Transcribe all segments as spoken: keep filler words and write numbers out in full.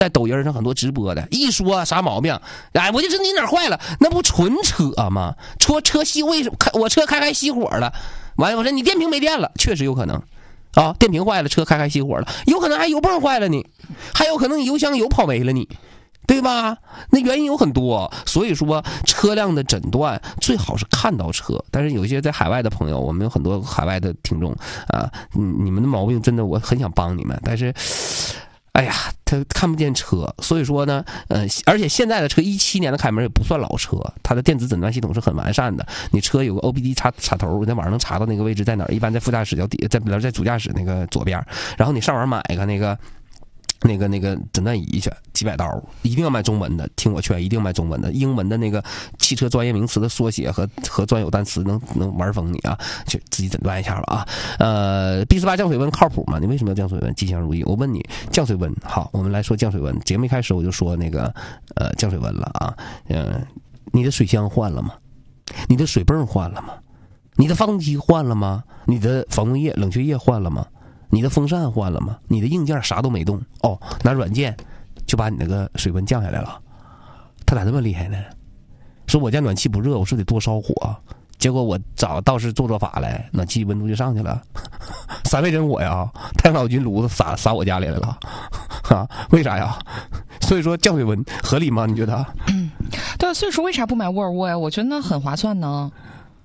在抖音上很多直播的，一说啥毛病，哎，我就知道你哪儿坏了，那不纯扯吗？说车熄为什么开我车开开熄火了，完了我说你电瓶没电了，确实有可能啊，电瓶坏了，车开开熄火了，有可能还油泵坏了你，还有可能你油箱油跑没了你。对吧？那原因有很多，所以说车辆的诊断最好是看到车。但是有些在海外的朋友，我们有很多海外的听众啊，你们的毛病真的我很想帮你们，但是，哎呀，他看不见车，所以说呢，呃，而且现在的车一七年的凯美瑞也不算老车，它的电子诊断系统是很完善的。你车有个 O B D 插插头，你在网上能查到那个位置在哪儿，一般在副驾驶脚底，在在主驾驶那个左边，然后你上网买一个那个。那个那个诊断仪去几百刀，一定要买中文的，听我劝，一定要买中文的。英文的那个汽车专业名词的缩写和和专有单词能能玩疯你啊，就自己诊断一下吧啊。呃 ，B 四八降水温靠谱吗？你为什么要降水温？吉祥如意。我问你，降水温好，我们来说降水温。节目一开始我就说那个呃降水温了啊，嗯、呃，你的水箱换了吗？你的水泵换了吗？你的发动机换了吗？你的防冻液、冷却液换了吗？你的风扇换了吗？你的硬件啥都没动哦，拿软件就把你那个水温降下来了。他咋这么厉害呢？说我家暖气不热，我是得多烧火，结果我找道士做做法来，暖气温度就上去了。三味真火呀，太阳老君炉子撒撒我家里来了啊？为啥呀？所以说降水温合理吗？你觉得？ 嗯，对，所以说为啥不买沃尔沃呀？我觉得那很划算呢。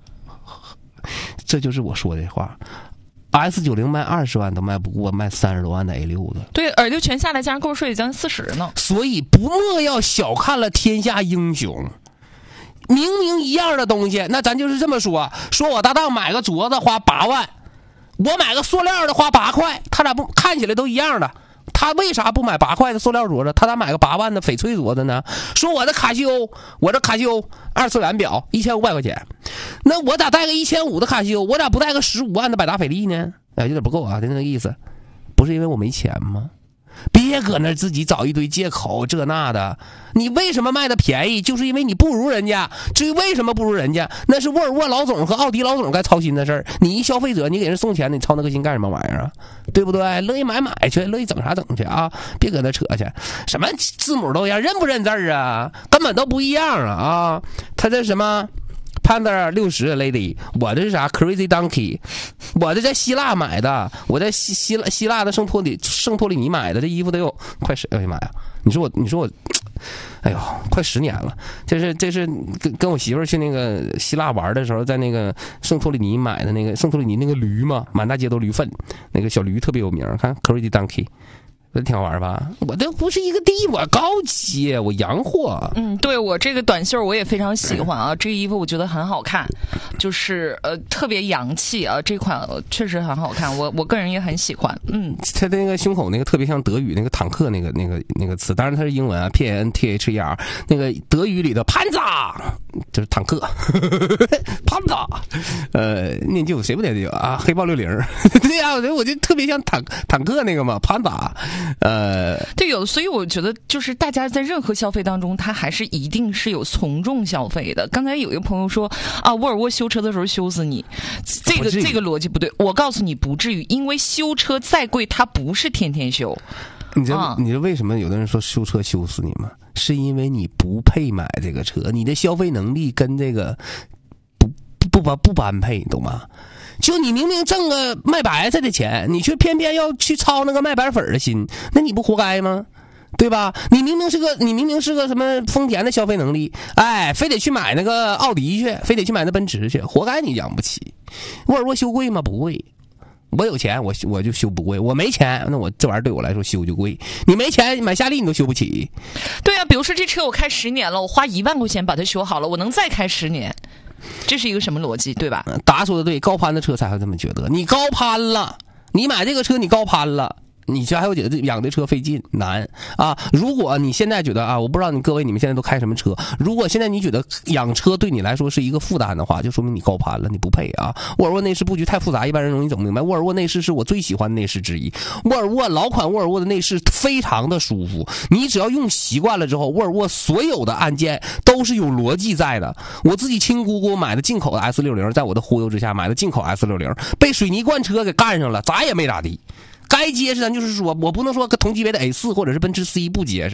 这就是我说的话。S 九零卖二十万都卖不过卖三十多万的 A 六的， 对，而且全下来加上购置税也将近四十呢。 所以不莫要小看了天下英雄。明明一样的东西，那咱就是这么说：说我搭档买个镯子花八万，我买个塑料的花八块，他咋不看起来都一样的？他为啥不买八块的塑料镯子？他咋买个八万的翡翠镯子呢？说我的卡西欧，我这卡西欧二次元表一千五百块钱，那我咋带个一千五的卡西欧？我咋不带个十五万的百达翡丽呢？哎，有点不够啊，就那个意思，不是因为我没钱吗？别搁那自己找一堆借口，这那的。你为什么卖的便宜？就是因为你不如人家。至于为什么不如人家，那是沃尔沃老总和奥迪老总该操心的事儿。你一消费者，你给人送钱，你操那个心干什么玩意儿啊？对不对？乐意买买去，乐意整啥整去啊！别搁那扯去，什么字母都一样，认不认字儿啊？根本都不一样啊！啊，他这什么Panda 六十 Lady， 我这是啥 Crazy Donkey， 我这在希腊买的，我在希希腊希腊的圣托里圣托里尼买的，这衣服得有快十，哎呀妈呀！你说我你说我，哎呦，快十年了，这是这是跟跟我媳妇儿去那个希腊玩的时候，在那个圣托里尼买的那个圣托里尼那个驴嘛，满大街都驴粪，那个小驴特别有名，看 Crazy Donkey。这挺好玩吧？我这不是一个地，我高级，我洋货。 嗯，对，我这个短袖我也非常喜欢啊，这个衣服我觉得很好看，就是呃特别洋气啊，这款确实很好看，我我个人也很喜欢。嗯， 它的那个胸口那个特别像德语那个坦克那个那个那个词，当然它是英文啊 ，P N T H E R， 那个德语里的潘子就是坦克，潘子，呃，念旧谁不念旧啊？黑豹六零，对呀、啊，我觉得我就特别像坦坦克那个嘛，潘子。呃， 对，有，所以我觉得就是大家在任何消费当中，他还是一定是有从众消费的。刚才有一个朋友说啊，沃尔沃修车的时候修死你，这个这个逻辑不对。我告诉你不至于，因为修车再贵，它不是天天修。 你知道、啊、你知道为什么有的人说修车修死你吗？是因为你不配买这个车，你的消费能力跟这个不不不不般配，懂吗？就你明明挣个卖白菜的钱，你却偏偏要去操那个卖白粉的心，那你不活该吗？对吧？你明明是个你明明是个什么丰田的消费能力，哎，非得去买那个奥迪去，非得去买那奔驰去，活该你养不起。沃尔沃修贵吗？不贵。我有钱，我我就修不贵；我没钱，那我这玩意儿对我来说修就贵。你没钱买夏利，你都修不起。 对啊，比如说这车我开十年了，我花一万块钱把它修好了，我能再开十年。这是一个什么逻辑，对吧？ 达说的对，高攀的车才会这么觉得。你高攀了，你买这个车你高攀了，你这还有觉得养这车费劲难啊？如果你现在觉得啊，我不知道你各位你们现在都开什么车，如果现在你觉得养车对你来说是一个负担的话，就说明你高攀了，你不配啊！沃尔沃内饰布局太复杂，一般人容易整不明白。沃尔沃内饰是我最喜欢的内饰之一，沃尔沃老款沃尔沃的内饰非常的舒服，你只要用习惯了之后，沃尔沃所有的按键都是有逻辑在的。我自己亲姑姑买的进口的 S 六十，在我的忽悠之下买的进口 S 六十，被水泥罐车给干上了，咋也没咋地。该结实咱就是说，我不能说跟同级别的 A 四 或者是奔驰 C 不结实。